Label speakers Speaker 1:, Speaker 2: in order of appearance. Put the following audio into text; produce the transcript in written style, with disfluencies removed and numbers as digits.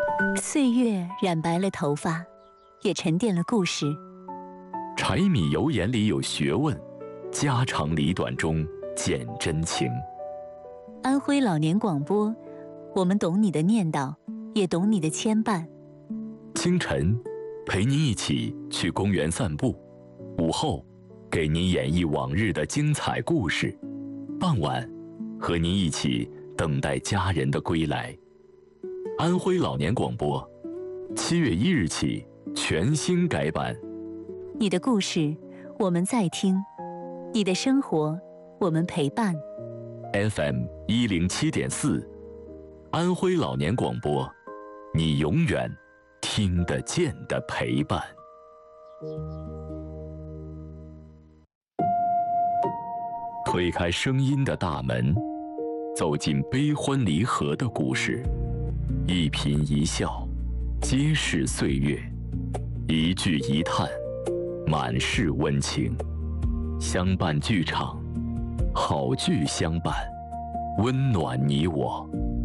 Speaker 1: 岁月染白了头发，也沉淀了故事。
Speaker 2: 柴米油盐里有学问，家长里短中见真情。
Speaker 1: 安徽老年广播，我们懂你的念叨，也懂你的牵绊。
Speaker 2: 清晨，陪您一起去公园散步；午后，给您演绎往日的精彩故事；傍晚，和您一起等待家人的归来。安徽老年广播，7月1日起全新改版。
Speaker 1: 你的故事，我们在听；你的生活，我们陪伴。
Speaker 2: FM 107.4，安徽老年广播，你永远听得见的陪伴。推开声音的大门，走进悲欢离合的故事，一颦一笑，皆是岁月；一句一叹，满是温情。相伴剧场，好剧相伴，温暖你我。